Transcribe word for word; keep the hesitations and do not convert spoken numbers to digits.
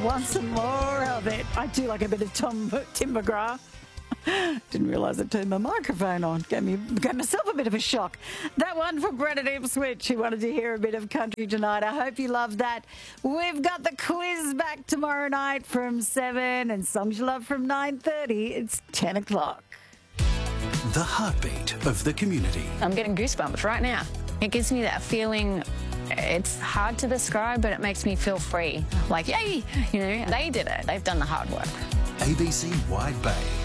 want some more of it. I do like a bit of Tom Tim McGrath. Didn't realise I turned my microphone on. Gave, me, gave myself a bit of a shock. That one from Brennan Ipswich, who wanted to hear a bit of country tonight. I hope you loved that. We've got the quiz back tomorrow night from seven and Songs You Love from nine thirty. It's ten o'clock. The heartbeat of the community. I'm getting goosebumps right now. It gives me that feeling. It's hard to describe, but it makes me feel free. Like, yay, you know, they did it. They've done the hard work. A B C Wide Bay.